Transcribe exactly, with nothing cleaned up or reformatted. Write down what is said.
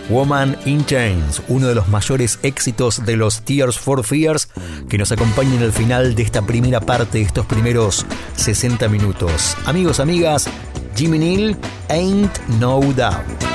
Woman in Chains, uno de los mayores éxitos de los Tears for Fears, que nos acompaña en el final de esta primera parte, de estos primeros sesenta minutos. Amigos, amigas, Jimmy Neal, Ain't No Doubt.